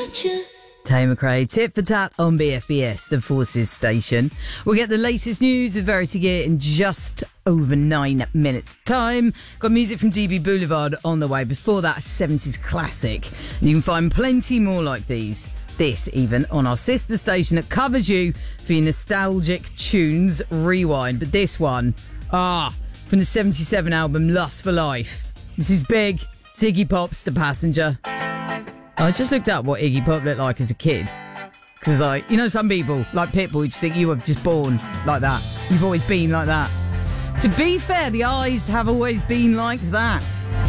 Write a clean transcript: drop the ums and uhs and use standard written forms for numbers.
Tay McRae, tit for tat on BFBS, the Forces station. We'll get the latest news with Verity Gear in just over 9 minutes' time. Got music from DB Boulevard on the way. Before that, a 70s classic. And you can find plenty more like these. This even on our sister station that covers you for your nostalgic tunes rewind. But this one, from the 77 album Lust for Life. This is big. It's Iggy Pop's The Passenger. I just looked up what Iggy Pop looked like as a kid. Because, like, you know, some people, like Pitbull, just think you were just born like that. You've always been like that. To be fair, the eyes have always been like that.